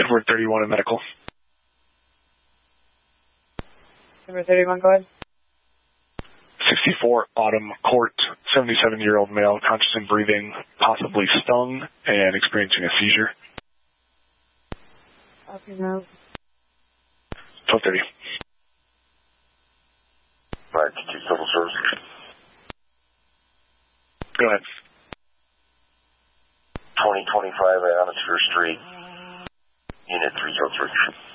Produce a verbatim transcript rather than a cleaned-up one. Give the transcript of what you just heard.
Edward thirty-one in medical. Number thirty-one, go ahead. sixty-four Autumn Court, seventy-seven-year-old male, conscious and breathing, possibly stung and experiencing a seizure. Okay, now. twelve thirty. Right, to civil service. Go ahead. twenty twenty-five Ionosphere Street, Unit three oh three.